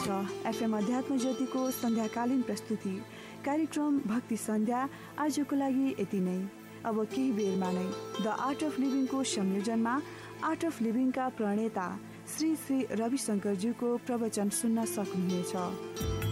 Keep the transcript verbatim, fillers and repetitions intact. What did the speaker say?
FM अध्यात्म ज्योतिको सन्ध्याकालीन प्रस्तुति कार्यक्रम भक्ति सन्ध्या आजको लागि यति नै। अब केही बेरमा नै द आर्ट अफ लिभिङको संयोजनमा आर्ट अफ लिभिङका प्रणेता श्री श्री रविशंकरज्यूको प्रवचन सुन्न सक्नुहुनेछ।